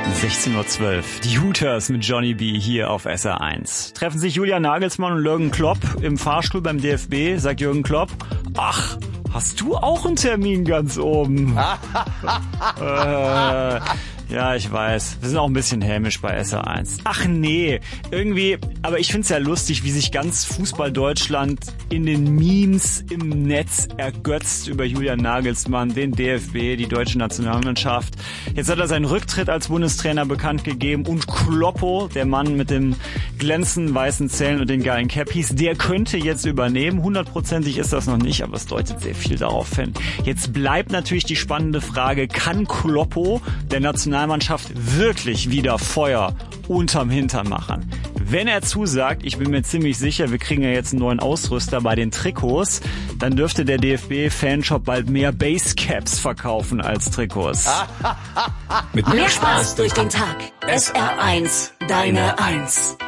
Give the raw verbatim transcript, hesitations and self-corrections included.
sechzehn Uhr zwölf. Die Hooters mit Johnny B. hier auf S R eins. Treffen sich Julian Nagelsmann und Jürgen Klopp im Fahrstuhl beim D F B, sagt Jürgen Klopp. Ach, hast du auch einen Termin ganz oben? äh, ja, ich weiß. Wir sind auch ein bisschen hämisch bei S R eins. Ach nee, irgendwie, aber ich find's ja lustig, wie sich ganz Fußball-Deutschland in den Memes im Netz ergötzt über Julian Nagelsmann, den D F B, die deutsche Nationalmannschaft. Jetzt hat er seinen Rücktritt als Bundestrainer bekannt gegeben und Kloppo, der Mann mit dem glänzenden weißen Zellen und den geilen Cappies, der könnte jetzt übernehmen. Hundertprozentig ist das noch nicht, aber es deutet sehr viel darauf hin. Jetzt bleibt natürlich die spannende Frage, kann Kloppo der Nationalmannschaft wirklich wieder Feuer unterm Hintern machen? Wenn er zusagt, ich bin mir ziemlich sicher, wir kriegen ja jetzt einen neuen Ausrüster bei den Trikots, dann dürfte der D F B-Fanshop bald mehr Basecaps verkaufen als Trikots. Mit mehr Spaß durch den Tag. S R eins, deine Eins.